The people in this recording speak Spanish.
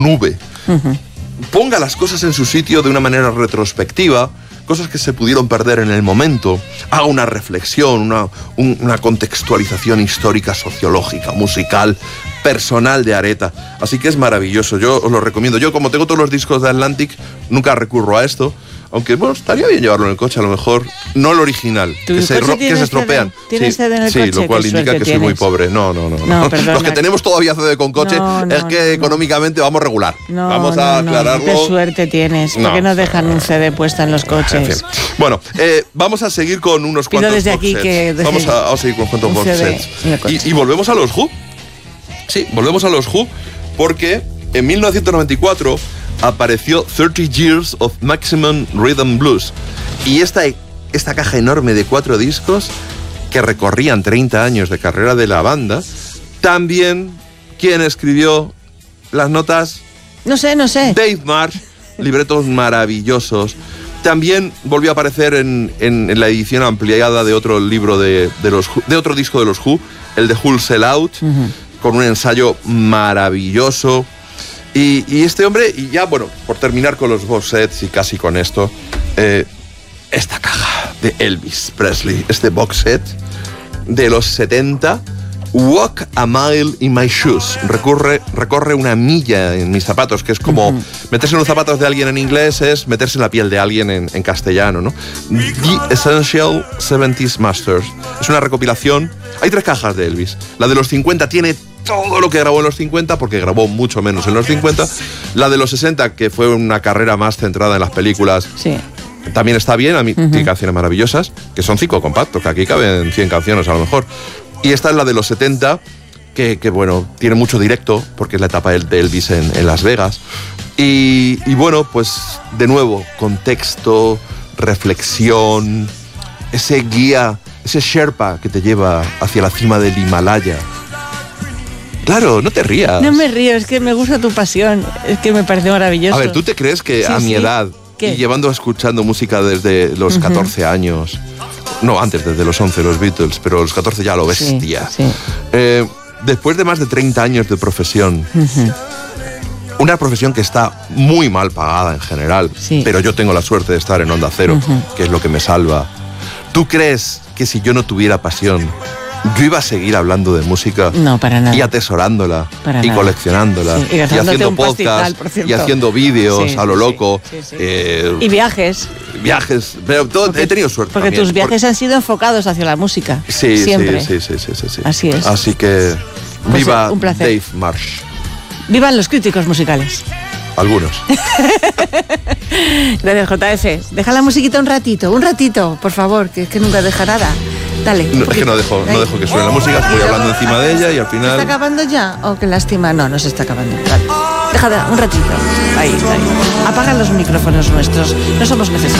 nube. Ponga las cosas en su sitio de una manera retrospectiva, cosas que se pudieron perder en el momento. Haga una reflexión, una contextualización histórica, sociológica, musical, personal de Areta. Así que es maravilloso, yo os lo recomiendo. Yo, como tengo todos los discos de Atlantic, nunca recurro a esto. Aunque, bueno, estaría bien llevarlo en el coche, a lo mejor. No el original, que se estropean. ¿Tienes CD en el coche? Sí, lo cual indica que soy muy pobre. No. Los que tenemos todavía CD con coche es que económicamente vamos regular. Vamos a aclararlo. Qué suerte tienes, porque no dejan un CD puesto en los coches. En fin. Bueno, vamos a seguir con unos cuantos desde aquí que vamos a seguir con cuantos box sets. Y volvemos a los Who. Sí, volvemos a los Who, porque en 1994... apareció 30 Years of Maximum Rhythm Blues. Y esta caja enorme de 4 discos que recorrían 30 años de carrera de la banda, también, ¿quién escribió las notas? No sé. Dave Marsh, libretos maravillosos. También volvió a aparecer en la edición ampliada de otro libro de otro disco de los Who, el de Who'll Sell Out, con un ensayo maravilloso. Y este hombre, y ya, bueno, por terminar con los box sets y casi con esto, esta caja de Elvis Presley, este box set de los 70, Walk a Mile in My Shoes, recorre una milla en mis zapatos, que es como meterse en los zapatos de alguien en inglés, es meterse en la piel de alguien en castellano, ¿no? The Essential 70s Masters. Es una recopilación. Hay 3 cajas de Elvis. La de los 50 tiene todo lo que grabó en los 50, porque grabó mucho menos en los 50. La de los 60, que fue una carrera más centrada en las películas, también está bien. A mí tiene canciones maravillosas, que son 5 compactos, que aquí caben 100 canciones a lo mejor. Y esta es la de los 70, que bueno, tiene mucho directo, porque es la etapa de Elvis en Las Vegas. Y bueno, pues de nuevo, contexto, reflexión, ese guía, ese Sherpa que te lleva hacia la cima del Himalaya. Claro, no te rías. No me río, es que me gusta tu pasión, es que me parece maravilloso. A ver, ¿tú te crees que a mi edad, y escuchando música desde los 14 años, no, antes, desde los 11, los Beatles, pero los 14 ya lo bestia, después de más de 30 años de profesión, una profesión que está muy mal pagada en general, pero yo tengo la suerte de estar en Onda Cero, que es lo que me salva. ¿Tú crees que si yo no tuviera pasión, yo iba a seguir hablando de música? No, para nada. Y atesorándola, y coleccionándola, y haciendo podcast, y haciendo vídeos a lo loco. Y viajes. Pero he tenido suerte. Porque también, tus viajes han sido enfocados hacia la música. Siempre. Sí. Así es. Así que viva un placer. Dave Marsh. Vivan los críticos musicales. Algunos. Gracias, JF. Deja la musiquita un ratito, por favor, que es que nunca deja nada. Dale. No, es que no dejo que suene la música, estoy hablando encima de ella y al final... ¿Se está acabando ya? Oh, qué lástima. No se está acabando. Vale. Déjala un ratito. Ahí. Apagan los micrófonos nuestros. No somos necesarios.